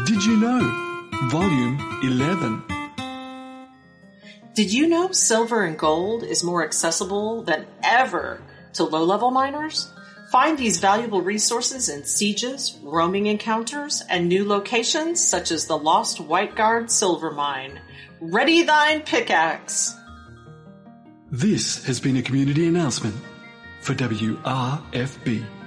Did you know? Volume 11. Did you know silver and gold is more accessible than ever to low-level miners? Find these valuable resources in sieges, roaming encounters, and new locations such as the Lost White Guard Silver Mine. Ready thine pickaxe! This has been a community announcement for WRFB.